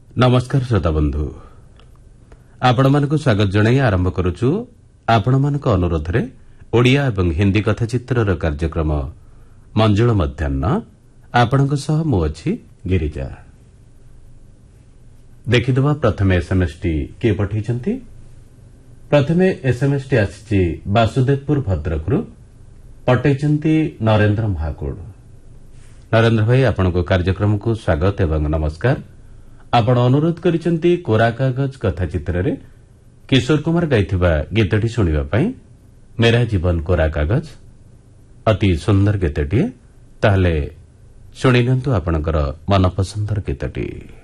नमस्कार श्रोता बंधु आपण मानक स्वागत जणाई आरंभ करुचु आपण मानक अनुरोध रे ओडिया एवं हिंदी कथाचित्र कार्यक्रम मंजुल मध्याह्न आपणक सह मु अछि गिरिजा। देखिदवा प्रथमे एसएमएस टी के पठैछंती। प्रथमे एसएमएस टी आछि वासुदेवपुर भद्रकरु पठैछंती नरेंद्र महाकुड़। नरेंद्र भाई आपणको कार्यक्रम को स्वागत एवं नमस्कार। आपण अनुरोध करिसंती कोरा कागज कथाचित्र रे किशोर कुमार गाइथिबा गीतटी सुनिबा पई। मेरा जीवन कोरा कागज अति सुंदर गीतटी। ताहले सुनिनंतु आपणकर मनपसंदर गीतटी।